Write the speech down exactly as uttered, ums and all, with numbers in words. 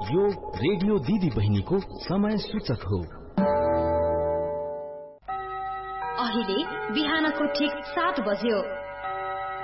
यो रेडियो दिदी बहिनीको समय सूचक हो। अहिले बिहानको ठीक सात बज्यो।